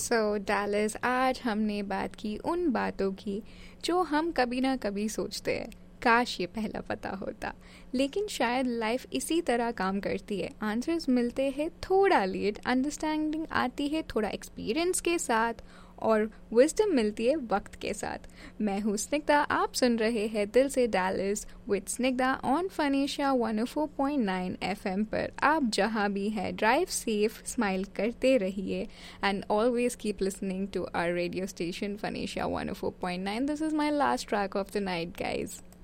सो Dallas, आज हमने बात की उन बातों की जो हम कभी ना कभी सोचते हैं, काश ये पहला पता होता। लेकिन शायद लाइफ इसी तरह काम करती है। आंसर्स मिलते हैं थोड़ा लेट, अंडरस्टैंडिंग आती है थोड़ा एक्सपीरियंस के साथ, और विजडम मिलती है वक्त के साथ। मैं हूँ स्निग्धा, आप सुन रहे हैं दिल से Dallas with Snigdha on फनेशिया 104.9 FM पर। आप जहाँ भी हैं, ड्राइव सेफ, स्माइल करते रहिए, and always keep listening to our radio station फनेशिया 104.9। This is my last track of the night, guys.